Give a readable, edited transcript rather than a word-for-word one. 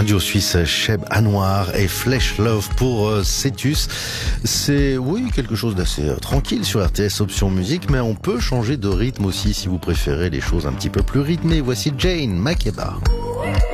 Un duo suisse, Cheb Anwar et Flesh Love pour Cetus. C'est, oui, quelque chose d'assez tranquille sur RTS Option Musique, mais on peut changer de rythme aussi si vous préférez les choses un petit peu plus rythmées. Voici Jane Makeba.